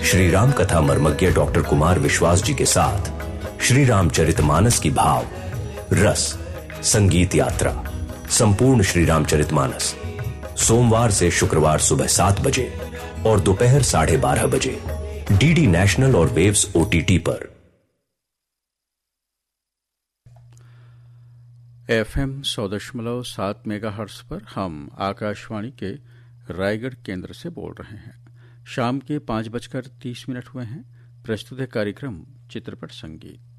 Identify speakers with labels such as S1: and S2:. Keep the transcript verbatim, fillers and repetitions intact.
S1: श्री राम कथा मर्मज्ञ डॉक्टर कुमार विश्वास जी के साथ श्री रामचरितमानस की भाव रस संगीत यात्रा संपूर्ण श्री रामचरितमानस सोमवार से शुक्रवार सुबह सात बजे और दोपहर साढ़े बारह बजे डीडी नेशनल और वेव्स ओटीटी पर।
S2: एफएम सौ दशमलव सात मेगाहर्ट्ज पर हम आकाशवाणी के रायगढ़ केंद्र से बोल रहे हैं। शाम के पांच बजकर तीस मिनट हुए हैं। प्रस्तुत है कार्यक्रम चित्रपट संगीत।